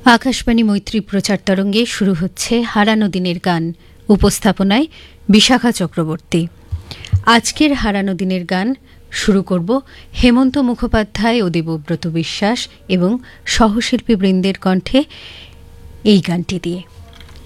আকাশবাণী মৈত্রী প্রচার তরঙ্গে শুরু হচ্ছে হারানো দিনের গান। উপস্থাপনায় বিশাখা চক্রবর্তী। আজকের হারানো দিনের গান শুরু করব হেমন্ত মুখোপাধ্যায় ও দেবব্রত বিশ্বাস এবং সহশিল্পীবৃন্দের কণ্ঠে এই গানটি দিয়ে।